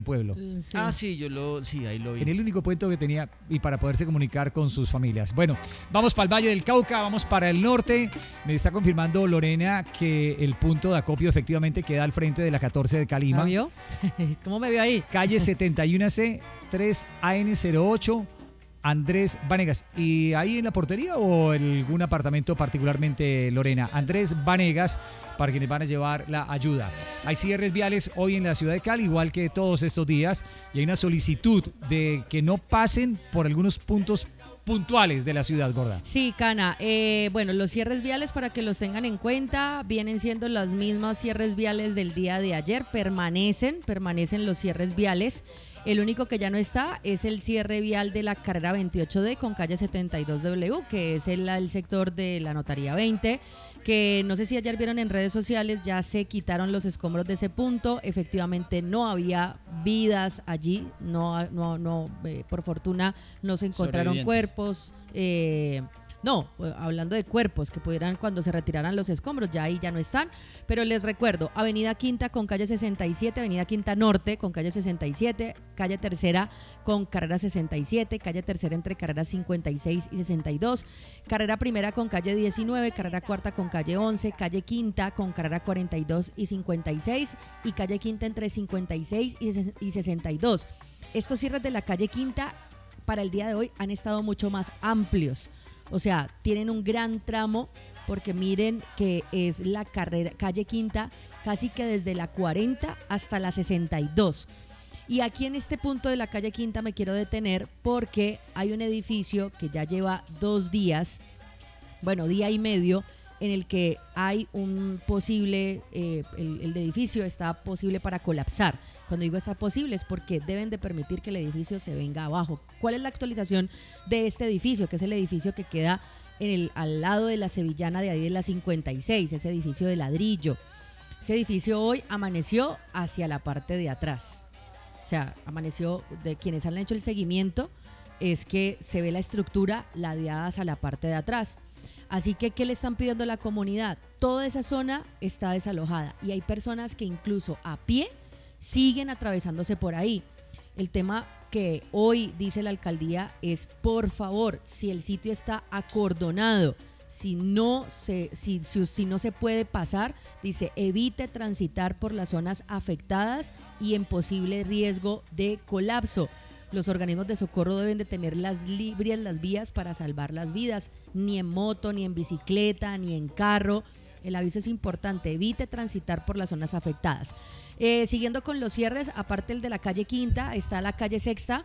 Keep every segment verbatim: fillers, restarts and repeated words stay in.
pueblo. Sí. Ah, sí, yo lo, sí, ahí lo vi. En el único puente que tenía y para poderse comunicar con sus familias. Bueno, vamos para el Valle del Cauca, vamos para el norte. Me está confirmando Lorena que el punto de acopio efectivamente queda al frente de la catorce de Calima. ¿Me vio? ¿Cómo me vio ahí? Calle setenta y uno C, tres A N cero ocho, Andrés Vanegas. ¿Y ahí en la portería o en algún apartamento particularmente, Lorena? Andrés Vanegas, para quienes van a llevar la ayuda. Hay cierres viales hoy en la ciudad de Cali, igual que todos estos días, y hay una solicitud de que no pasen por algunos puntos puntuales de la ciudad, Gorda. Sí, Cana. Eh, bueno, los cierres viales, para que los tengan en cuenta, vienen siendo los mismos cierres viales del día de ayer. Permanecen, permanecen los cierres viales. El único que ya no está es el cierre vial de la carrera veintiocho D con calle setenta y dos W, que es el, el sector de la Notaría veinte, que no sé si ayer vieron en redes sociales, ya se quitaron los escombros de ese punto. Efectivamente no había vidas allí, no, no, no eh, por fortuna no se encontraron cuerpos. Eh, No, hablando de cuerpos que pudieran cuando se retiraran los escombros, ya ahí ya no están. Pero les recuerdo, Avenida Quinta con calle sesenta y siete, Avenida Quinta Norte con calle sesenta y siete, calle Tercera con carrera sesenta y siete, calle Tercera entre carreras cincuenta y seis y sesenta y dos, carrera Primera con calle diecinueve, carrera Cuarta con calle once, calle Quinta con carrera cuarenta y dos y cincuenta y seis y calle Quinta entre cincuenta y seis y sesenta y dos. Estos cierres de la calle Quinta para el día de hoy han estado mucho más amplios. O sea, tienen un gran tramo, porque miren que es la carrera, calle Quinta, casi que desde la cuarenta hasta la sesenta y dos. Y aquí en este punto de la calle Quinta me quiero detener porque hay un edificio que ya lleva dos días, bueno, día y medio, en el que hay un posible, eh, el, el edificio está posible para colapsar. Cuando digo está posible es porque deben de permitir que el edificio se venga abajo. ¿Cuál es la actualización de este edificio? Que es el edificio que queda en el, al lado de la Sevillana de ahí de la cincuenta y seis, ese edificio de ladrillo. Ese edificio hoy amaneció hacia la parte de atrás. O sea, amaneció, de quienes han hecho el seguimiento, es que se ve la estructura ladeada hacia la parte de atrás. Así que, ¿qué le están pidiendo a la comunidad? Toda esa zona está desalojada y hay personas que incluso a pie siguen atravesándose por ahí. El tema que hoy dice la alcaldía es, por favor, si el sitio está acordonado, si no se, si, si, si no se puede pasar, dice, evite transitar por las zonas afectadas y en posible riesgo de colapso. Los organismos de socorro deben de tener las libres las vías para salvar las vidas, ni en moto, ni en bicicleta, ni en carro. El aviso es importante, evite transitar por las zonas afectadas. Eh, siguiendo con los cierres, aparte el de la calle Quinta, está la calle Sexta,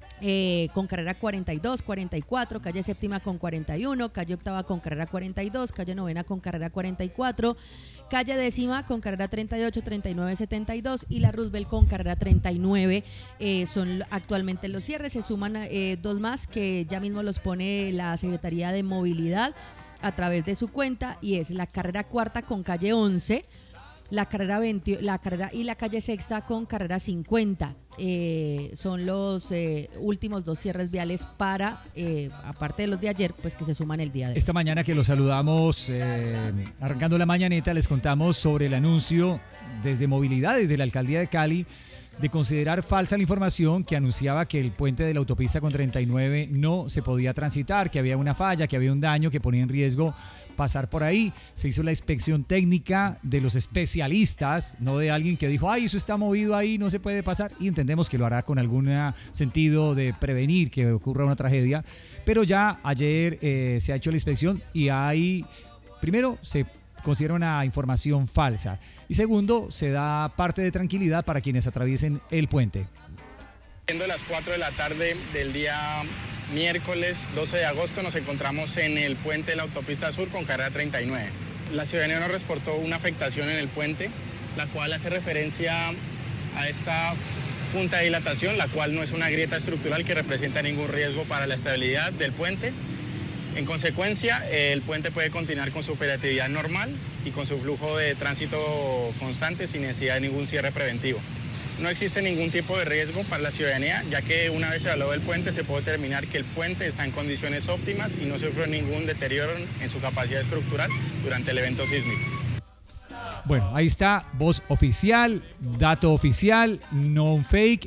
eh, con carrera cuarenta y dos, cuarenta y cuatro, calle Séptima con cuarenta y uno, calle Octava con carrera cuarenta y dos, calle Novena con carrera cuarenta y cuatro, calle Décima con carrera treinta y ocho, treinta y nueve, setenta y dos y la Roosevelt con carrera treinta y nueve. Eh, son actualmente los cierres, se suman eh, dos más que ya mismo los pone la Secretaría de Movilidad a través de su cuenta, y es la carrera Cuarta con calle once, la carrera veinte, la carrera y la calle Sexta con carrera cincuenta. Eh, son los eh, últimos dos cierres viales para, eh, aparte de los de ayer, pues que se suman el día de hoy. Esta mañana que los saludamos, eh, arrancando la mañaneta, les contamos sobre el anuncio desde Movilidad, desde la Alcaldía de Cali, de considerar falsa la información que anunciaba que el puente de la autopista con treinta y nueve no se podía transitar, que había una falla, que había un daño que ponía en riesgo pasar por ahí. Se hizo la inspección técnica de los especialistas, no de alguien que dijo, ay, eso está movido ahí, no se puede pasar, y entendemos que lo hará con algún sentido de prevenir que ocurra una tragedia, pero ya ayer eh, se ha hecho la inspección y hay, primero, se considera una información falsa, y segundo, se da parte de tranquilidad para quienes atraviesen el puente. Siendo las cuatro de la tarde del día miércoles doce de agosto, nos encontramos en el puente de la autopista sur con carrera treinta y nueve. La ciudadanía nos reportó una afectación en el puente, la cual hace referencia a esta junta de dilatación, la cual no es una grieta estructural que representa ningún riesgo para la estabilidad del puente. En consecuencia, el puente puede continuar con su operatividad normal y con su flujo de tránsito constante sin necesidad de ningún cierre preventivo. No existe ningún tipo de riesgo para la ciudadanía, ya que una vez se evaluó el puente se puede determinar que el puente está en condiciones óptimas y no sufrió ningún deterioro en su capacidad estructural durante el evento sísmico. Bueno, ahí está, voz oficial, dato oficial, no fake.